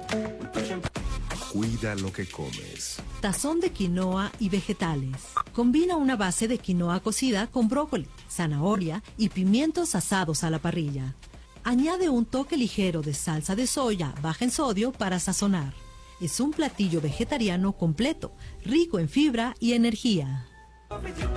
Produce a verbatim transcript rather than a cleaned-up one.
Cuida lo que comes. Tazón de quinoa y vegetales. Combina una base de quinoa cocida con brócoli, zanahoria y pimientos asados a la parrilla. Añade un toque ligero de salsa de soya baja en sodio para sazonar. Es un platillo vegetariano completo, rico en fibra y energía.